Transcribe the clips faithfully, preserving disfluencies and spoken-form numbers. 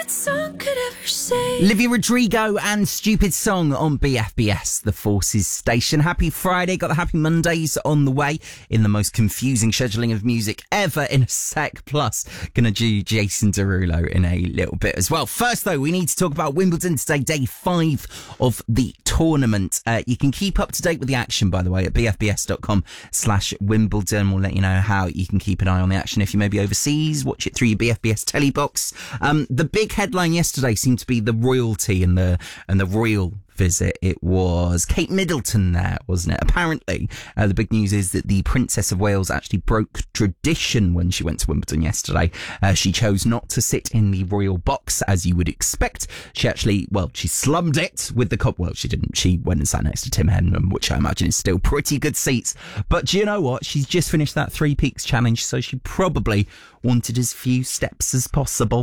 that song could ever say. Olivia Rodrigo and Stupid Song on B F B S, the Forces station. Happy Friday, got the Happy Mondays on the way in the most confusing scheduling of music ever in a sec. Plus, gonna do Jason Derulo in a little bit as well. First though, we need to talk about Wimbledon today, day five of the tournament. Uh, you can keep up to date with the action, by the way, at bfbs.com slash Wimbledon. We'll let you know how you can keep an eye on the action if you may be overseas. Watch it through your B F B S telly box. Um, the big headline yesterday seemed to be the royalty and the and the royal visit. It was Kate Middleton there, wasn't it? Apparently, uh, the big news is that the Princess of Wales actually broke tradition when she went to Wimbledon yesterday. Uh, she chose not to sit in the royal box, as you would expect. She actually, well, she slummed it with the cop. Well, she didn't. She went and sat next to Tim Henman, which I imagine is still pretty good seats. But do you know what? She's just finished that Three Peaks challenge, so she probably wanted as few steps as possible.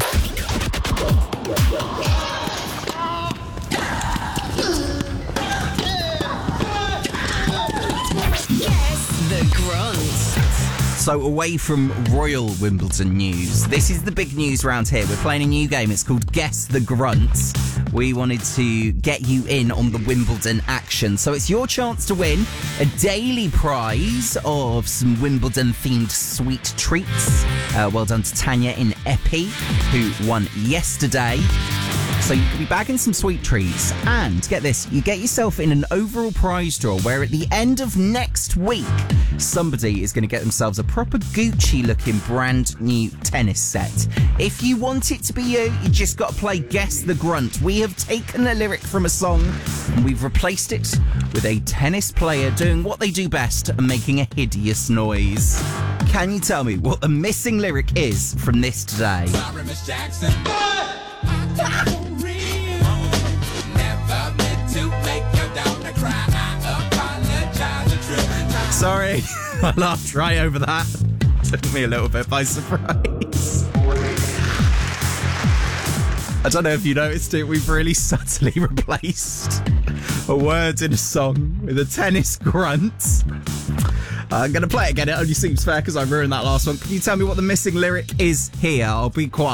The Grunt. So away from royal Wimbledon news, this is the big news around here. We're playing a new game. It's called Guess the Grunt. We wanted to get you in on the Wimbledon action. So it's your chance to win a daily prize of some Wimbledon-themed sweet treats. Uh, well done to Tanya in Epi, who won yesterday. So you could be bagging some sweet treats, and get this, you get yourself in an overall prize draw where at the end of next week, somebody is going to get themselves a proper Gucci-looking brand new tennis set. If you want it to be you, you just got to play Guess the Grunt. We have taken a lyric from a song and we've replaced it with a tennis player doing what they do best and making a hideous noise. Can you tell me what the missing lyric is from this today? Sorry, Miss Jackson. Sorry, I laughed right over that. Took me a little bit by surprise. I don't know if you noticed it, we've really subtly replaced a word in a song with a tennis grunt. I'm going to play it again. It only seems fair because I ruined that last one. Can you tell me what the missing lyric is here? I'll be quiet.